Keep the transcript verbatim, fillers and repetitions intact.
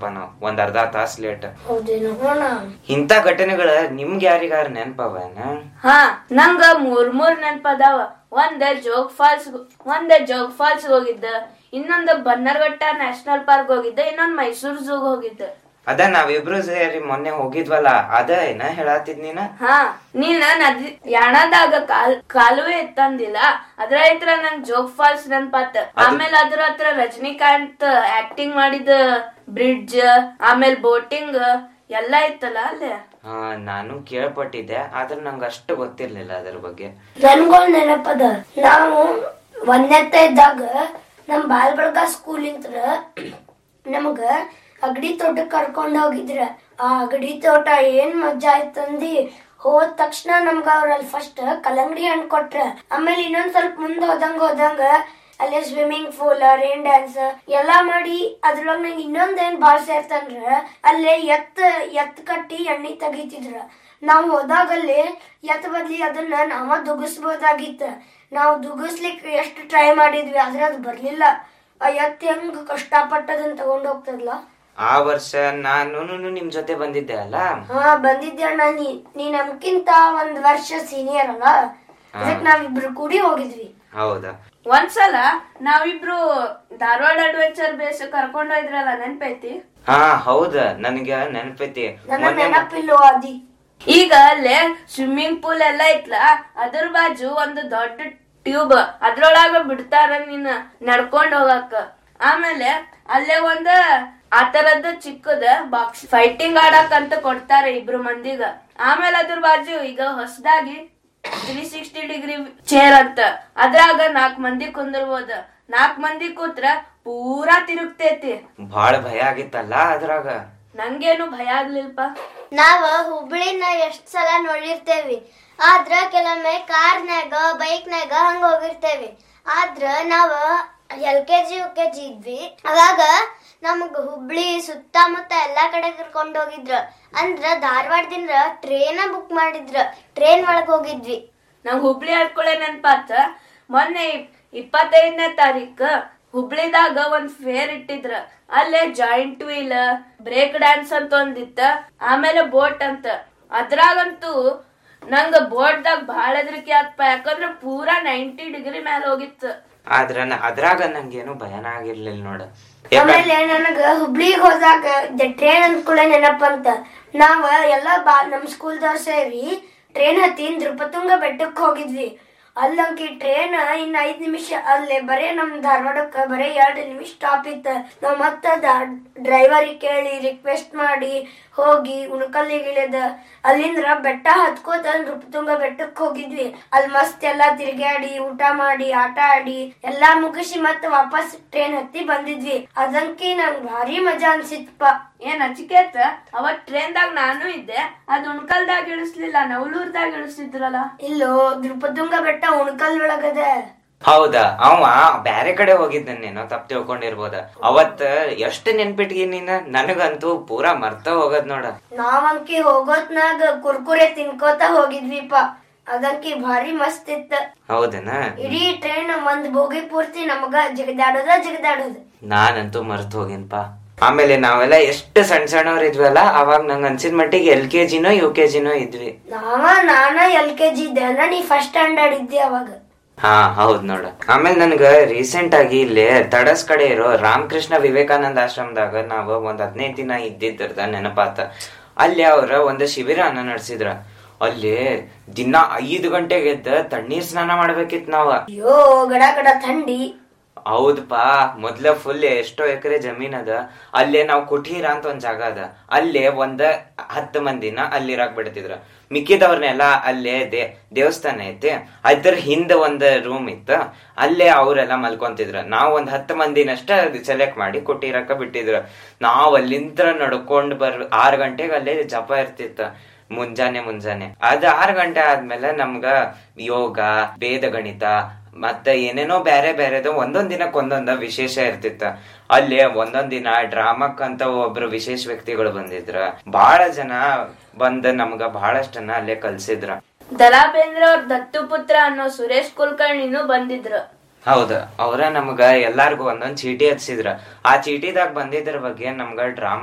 ಬಂದಿದ್ರಪ್ಪ ನಾವ್ ಒಂದ್ ಅರ್ಧ ತಾಸ್ ಲೇಟ್. ಇಂತ ಘಟನೆಗಳ ನಿಮ್ಗೆ ಯಾರಿಗಾರ ನೆನಪವೇನ? ಹಾ, ನಂಗ ಮೂರ್ ಮೂರ್ ನೆನಪದಾವ. ಒಂದ್ ಜೋಗ್ ಫಾಲ್ಸ್ ಒಂದ್ ಜೋಗ್ ಫಾಲ್ಸ್ ಹೋಗಿದ್ದ, ಇನ್ನೊಂದ್ ಬನ್ನರ್ಘಟ್ಟ ನ್ಯಾಷನಲ್ ಪಾರ್ಕ್ ಹೋಗಿದ್ದ, ಇನ್ನೊಂದ್ ಮೈಸೂರ್ ಝೂಗ್ ಹೋಗಿದ್ದ. ಅದ ನಾವಿಬ್ರು ಸೇರಿ ಮೊನ್ನೆ ಹೋಗಿದ್ವಲ್ಲ, ಅದ ಏನ ಹೇಳತ್ತಿದ್ ನೀನ? ಹಾ, ನೀನ ನದಿ ಯಾಣದಾಗ ಕಾಲ್ ಕಾಲುವೆ ಇತ್ತಂದಿಲ್ಲ, ಅದ್ರ ಹತ್ರ ನಂಗ್ ಜೋಗ್ ಫಾಲ್ಸ್ ನೆನ್ಪಾತ. ಆಮೇಲೆ ಅದ್ರ ಹತ್ರ ರಜನಿಕಾಂತ್ ಆಕ್ಟಿಂಗ್ ಮಾಡಿದ ಬ್ರಿಡ್ಜ್, ಆಮೇಲೆ ಬೋಟಿಂಗ್ ಎಲ್ಲಾ ಇತ್ತಲ್ಲ ಅಲ್ಲೇ. ಹಾ, ನಾನು ಕೇಳ್ಪಟ್ಟಿದ್ದೆ, ಆದ್ರೆ ನಂಗ ಅಷ್ಟು ಗೊತ್ತಿರ್ಲಿಲ್ಲ ಅದ್ರ ಬಗ್ಗೆ. ನನ್ಗೊಂದ್ ನೆನಪದ. ನಾವು ಒಂದೆತ್ತ ಇದ್ದಾಗ ನಮ್ ಬಾಲ್ ಬಳಗ ಸ್ಕೂಲ್ ಇಂತ್ರ ನಮಗ ಅಗಡಿ ತೋಟಕ್ ಕರ್ಕೊಂಡ್ ಹೋಗಿದ್ರ. ಆ ಅಗಡಿ ತೋಟ ಏನ್ ಮಜಾ ಆಯ್ತಂದಿ. ಹೋದ ತಕ್ಷಣ ನಮ್ಗ ಅವ್ರಲ್ಲಿ ಫಸ್ಟ್ ಕಲ್ಲಂಗಡಿ ಹಣ್ಣು ಕೊಟ್ರ. ಆಮೇಲೆ ಇನ್ನೊಂದ್ ಸ್ವಲ್ಪ ಮುಂದ್ ಹೋದಂಗ ಹೋದಂಗ ಅಲ್ಲೇ ಸ್ವಿಮ್ಮಿಂಗ್ ಪೂಲ್, ರೇನ್ ಡ್ಯಾನ್ಸ್ ಎಲ್ಲಾ ಮಾಡಿ ಅದ್ರೊಳಗ ನಂಗೆ ಇನ್ನೊಂದ್ ಏನ್ ಬಾಳ್ ಸೇರ್ತಂದ್ರ ಅಲ್ಲೇ ಎತ್ ಎತ್ ಕಟ್ಟಿ ಎಣ್ಣಿ ತೆಗಿತಿದ್ರ. ನಾವ್ ಹೋದಾಗಲ್ಲಿ ಎತ್ ಬದ್ಲಿ ಅದನ್ನ ನಾವ ದುಗಿಸ್ಬೋದಾಗಿತ್ತ. ನಾವ್ ದುಗಿಸ್ಲಿಕ್ ಎಷ್ಟು ಟ್ರೈ ಮಾಡಿದ್ವಿ, ಆದ್ರೆ ಅದು ಬರ್ಲಿಲ್ಲ. ಆ ಎತ್ ಹೆಂಗ್ ಕಷ್ಟಪಟ್ಟದನ್ನ ತಗೊಂಡ್ ಹೋಗ್ತದಲ್ಲ. ಆ ವರ್ಷ ನಾನು ನಿಮ್ ಜೊತೆ ಬಂದಿದ್ದೆ ಅಲ್ಲ? ಹಾ, ಬಂದಿದ್ದೆ ಅಣ್ಣ. ನೀ ನೀ ನಮ್ಕಿಂತ ಒಂದ್ ವರ್ಷ ಸೀನಿಯರ್ ಅಲ್ಲ, ಅದಕ್ಕೆ ನಾವಿಬ್ರು ಕೂಡಿ ಹೋಗಿದ್ವಿ. ಹೌದಾ? ಒಂದ್ಸಲ ನಾವಿಬ್ರು ಧಾರವಾಡ ಅಡ್ವೆಂಚರ್ ಬೇಸ್ ಕರ್ಕೊಂಡ್ ಹೋಯ್ದ್ರಲ್ಲ, ನೆನ್ಪೈತಿ? ಹಾ, ಹೌದ, ನನಗ ನೆನಪೈತಿ. ನೆನಪಿಲ್ಲೋ ಅದಿ. ಈಗ ಅಲ್ಲೇ ಸ್ವಿಮ್ಮಿಂಗ್ ಪೂಲ್ ಎಲ್ಲಾ ಐತ್ಲ, ಅದ್ರ ಬಾಜು ಒಂದು ದೊಡ್ಡ ಟ್ಯೂಬ್, ಅದ್ರೊಳಗ ಬಿಡ್ತಾರ ನೀನ್ ನಡ್ಕೊಂಡ್ ಹೋಗಕ್. ಆಮೇಲೆ ಅಲ್ಲೇ ಒಂದ ಆತರದ್ದು ಚಿಕ್ಕದ ಬಾಕ್ಸ್ ಫೈಟಿಂಗ್ ಆಡಕ್ ಅಂತ ಕೊಡ್ತಾರೆ ಇಬ್ರು ಮಂದಿಗ. ಆಮೇಲೆ ಅದ್ರ ಬಾಜು ಈಗ ಹೊಸದಾಗಿ ತ್ರೀ ಸಿಕ್ಸ್ಟಿ ಡಿಗ್ರಿ ಚೇರ್ ಅಂತ, ಅದ್ರಾಗ ನಾಕ್ ಮಂದಿ ಕುಂದಿರ್ಬೋದ. ನಾಕ್ ಮಂದಿ ಕೂತ್ರ ಪೂರಾ ತಿರುಗ್ತೈತಿ. ಬಾಳ ಭಯ ಆಗಿತ್ತಲ್ಲ ಅದ್ರಾಗ? ನಂಗೇನು ಭಯ ಆಗ್ಲಿಲ್ಪ. ನಾವ ಹುಬ್ಳಿನ ಎಷ್ಟ್ ಸಲ ನೋಡಿರ್ತೇವಿ, ಆದ್ರ ಕೆಲವೊಮ್ಮೆ ಕಾರ್ನ್ಯಾಗ ಬೈಕ್ನಾಗ ಹಂಗ ಹೋಗಿರ್ತೇವಿ. ಆದ್ರ ನಾವ L K G U K G ಇದ್ವಿ, ಅವಾಗ ನಮಗ ಹುಬ್ಳಿ ಸುತ್ತಮುತ್ತ ಎಲ್ಲಾ ಕಡೆ ಕರ್ಕೊಂಡ್ ಹೋಗಿದ್ರ. ಅಂದ್ರ ಧಾರವಾಡದಿಂದ ಟ್ರೇನ ಬುಕ್ ಮಾಡಿದ್ರ, ಟ್ರೇನ್ ಒಳಗ್ ಹೋಗಿದ್ವಿ. ನಾವ್ ಹುಬ್ಳಿ ಹಡ್ಕೊಳೆ ನೆನ್ಪಾತ. ಮೊನ್ನೆ ಇಪ್ಪತ್ತೈದನೇ ತಾರೀಕ್ ಹುಬ್ಳಿದಾಗ ಒಂದ್ ಫೇರ್ ಇಟ್ಟಿದ್ರ. ಅಲ್ಲೇ ಜಾಯಿಂಟ್ ವೀಲ್, ಬ್ರೇಕ್ ಡ್ಯಾನ್ಸ್ ಅಂತ ಒಂದಿತ್ತ, ಆಮೇಲೆ ಬೋಟ್ ಅಂತ. ಅದ್ರಾಗಂತೂ ನಂಗ ಬೋಟ್ದಾಗ ಬಾಳ ಹೆದರಿಕೆ ಆತ್ಪ, ಯಾಕಂದ್ರ ಪೂರಾ ನೈಂಟಿ ಡಿಗ್ರಿ ಮ್ಯಾಲ ಹೋಗಿತ್ತು. ಆದ್ರ ಅದ್ರಾಗ ನಂಗೇನು ಭಯನ ಆಗಿರ್ಲಿಲ್ಲ ನೋಡ. ಆಮೇಲೆ ನನಗ ಹುಬ್ಳಿಗ್ ಹೋದಾಗ ಟ್ರೇನ್ ಅಂದ್ಕೂಡ ನೆನಪಂತ. ನಾವ ಎಲ್ಲಾ ಬಾ ನಮ್ ಸ್ಕೂಲ್ದವ್ರ ಸೇರಿ ಟ್ರೇನ್ ಹತ್ತಿ ನೃಪತುಂಗ ಬೆಟ್ಟಕ್ ಹೋಗಿದ್ವಿ. ಅಲ್ಲಂಕಿ ಟ್ರೇನ್ ಇನ್ ಐದ್ ನಿಮಿಷ ಅಲ್ಲೇ ಬರೇ ನಮ್ ಧಾರವಾಡಕ್ಕ ಬರೇ ಎರಡ್ ನಿಮಿಷ ಸ್ಟಾಪ್ ಇತ್ತ. ನಾವ್ ಮತ್ತ ಡ್ರೈವರಿಗೆ ಕೇಳಿ ರಿಕ್ವೆಸ್ಟ್ ಮಾಡಿ ಹೋಗಿ ಉಣಕಲ್ಲಿಗೆ ಇಳಿದ ಅಲ್ಲಿಂದ್ರ ಬೆಟ್ಟ ಹತ್ಕೋತ ನೃಪತುಂಗ ಬೆಟ್ಟಕ್ ಹೋಗಿದ್ವಿ. ಅಲ್ಲಿ ಮಸ್ತ್ ಎಲ್ಲಾ ತಿರ್ಗಾಡಿ ಊಟ ಮಾಡಿ ಆಟ ಆಡಿ ಎಲ್ಲಾ ಮುಗಿಸಿ ಮತ್ತ ವಾಪಸ್ ಟ್ರೇನ್ ಹತ್ತಿ ಬಂದಿದ್ವಿ. ಅದಂಕಿ ನಂಗ್ ಭಾರಿ ಮಜಾ ಅನ್ಸಿತ್ಪ. ಏನ್ ಅಚಿಕೇತ, ಅವತ್ ಟ್ರೇನ್ದಾಗ ನಾನು ಇದ್ದೆ. ಅದ್ ಉಣ್ಕಲ್ದಾಗ ಇಳಿಸ್ಲಿಲ್ಲ, ನವಲೂರ್ದಾಗ ಇಳಿಸಿದ್ರಲ್ಲ. ಇಲ್ಲೋ, ನೃಪತುಂಗ ಬೆಟ್ಟ ಉಣ್ಕಲ್ ಒಳಗದ. ಹೌದಾ? ಅವ ಬ್ಯಾರೆ ಕಡೆ ಹೋಗಿದ್ದೇನೋ, ತಪ್ಪು ತಿಳ್ಕೊಂಡಿರ್ಬೋದ. ಅವತ್ ಎಷ್ಟ್ ನೆನ್ಪಿಟ್ಗಿ ನೀನ? ನನಗಂತೂ ಪೂರಾ ಮರ್ತ ಹೋಗದ್ ನೋಡ. ನಾವಂಕಿ ಹೋಗೋತ್ನಾಗ ಕುರ್ಕುರೆ ತಿನ್ಕೋತ ಹೋಗಿದ್ವಿಪ. ಅದಂಕಿ ಭಾರಿ ಮಸ್ತ್ ಇತ್ತ. ಹೌದನ? ಇಡೀ ಟ್ರೈನ್ ಒಂದ್ ಬೋಗಿ ಪೂರ್ತಿ ನಮಗ ಜಗದಾಡೋದ ಜಗದಾಡೋದು. ನಾನಂತೂ ಮರ್ತ್ ಹೋಗಿನ್ಪಾ. ಆಮೇಲೆ ನಾವೆಲ್ಲ ಎಷ್ಟು ಸಣ್ಣ ಸಣ್ಣವ್ರ ಇದ್ವಲ್ಲ, ಅವಾಗ ನಂಗ ಅನ್ಸಿದ ಮಟ್ಟಿಗೆ ಎಲ್ ಕೆ ಜಿನೋ ಯು ಕೆ ಜಿನೋ ಇದ್ವಿ. ನಾವ ನಾನ ಎಲ್ ಕೆ ಜಿ ಇದ್ದೆ ಅಲ್ಲ, ನೀ ಫಸ್ಟ್ ಸ್ಟ್ಯಾಂಡರ್ಡ್ ಇದ್ದಿ ಅವಾಗ. ಹಾ, ಹೌದ್ ನೋಡ. ಆಮೇಲೆ ನನ್ಗ ರೀಸೆಂಟ್ ಆಗಿ ಇಲ್ಲಿ ತಡಸ್ ಕಡೆ ಇರೋ ರಾಮಕೃಷ್ಣ ವಿವೇಕಾನಂದ ಆಶ್ರಮದಾಗ ನಾವ್ ಒಂದ್ ಹದಿನೈದು ದಿನ ಇದ್ದಿದ್ದ ನೆನಪಾತ. ಅಲ್ಲಿ ಅವ್ರ ಒಂದ್ ಶಿಬಿರನ ನಡೆಸಿದ್ರ. ಅಲ್ಲಿ ದಿನ ಐದು ಗಂಟೆಗೆ ಎದ್ದ ತಣ್ಣೀರ್ ಸ್ನಾನ ಮಾಡ್ಬೇಕಿತ್ ನಾವ. ಅಯ್ಯೋ, ಗಡ ಗಡ ಥಂಡಿ. ಹೌದಪಾ. ಮೊದ್ಲ ಫುಲ್ ಎಷ್ಟೋ ಎಕರೆ ಜಮೀನ್ ಅದ. ಅಲ್ಲೇ ನಾವ್ ಕುಟೀರ ಅಂತ ಒಂದ್ ಜಾಗ ಅದ, ಅಲ್ಲೇ ಒಂದ್ ಹತ್ತು ಮಂದಿನ ಅಲ್ಲಿರಾಕ್ ಬಿಡ್ತಿದ್ರ. ಮಿಕ್ಕಿದವ್ರನ್ನೆಲ್ಲಾ ಅಲ್ಲೇ ದೇ ದೇವಸ್ಥಾನ ಐತಿ, ಅದ್ರ ಹಿಂದ ಒಂದ್ ರೂಮ್ ಇತ್ತ, ಅಲ್ಲೇ ಅವ್ರೆಲ್ಲಾ ಮಲ್ಕೊಂತಿದ್ರ. ನಾವ್ ಒಂದ್ ಹತ್ತು ಮಂದಿನಷ್ಟ ಸೆಲೆಕ್ಟ್ ಮಾಡಿ ಕುಟೀರಕ್ಕ ಬಿಟ್ಟಿದ್ರ. ನಾವ್ ಅಲ್ಲಿಂದ ನಡ್ಕೊಂಡ್ ಬರ್ ಆರ್ ಗಂಟೆಗೆ ಅಲ್ಲೇ ಜಪ ಇರ್ತಿತ್ತ, ಮುಂಜಾನೆ ಮುಂಜಾನೆ. ಅದ್ ಆರ್ ಗಂಟೆ ಆದ್ಮೇಲೆ ನಮ್ಗ ಯೋಗ, ವೇದ ಗಣಿತ ಮತ್ತೆ ಏನೇನೋ ಬ್ಯಾರೆ ಬ್ಯಾರೆದು ಒಂದೊಂದ್ ದಿನಕ್ ಒಂದೊಂದ ವಿಶೇಷ ಇರ್ತಿತ್ತ. ಅಲ್ಲಿ ಒಂದೊಂದ್ ದಿನ ಡ್ರಾಮಕ್ ಅಂತ ಒಬ್ರು ವಿಶೇಷ ವ್ಯಕ್ತಿಗಳು ಬಂದಿದ್ರ. ಬಹಳ ಜನ ಬಂದ ನಮ್ಗ ಬಹಳಷ್ಟನ್ನ ಅಲ್ಲೇ ಕಲ್ಸಿದ್ರ. ದರಾ ಬೇಂದ್ರೆ ಅವ್ರ ದತ್ತು ಪುತ್ರ ಅನ್ನೋ ಸುರೇಶ್ ಕುಲಕರ್ಣಿನೂ ಬಂದಿದ್ರು. ಹೌದ, ಅವ್ರ ನಮ್ಗ ಎಲ್ಲಾರ್ಗು ಒಂದೊಂದ್ ಚೀಟಿ ಹಚ್ಚಿದ್ರ. ಆ ಚೀಟಿದಾಗ ಬಂದಿದ್ರ ಬಗ್ಗೆ ನಮ್ಗ ಡ್ರಾಮಾ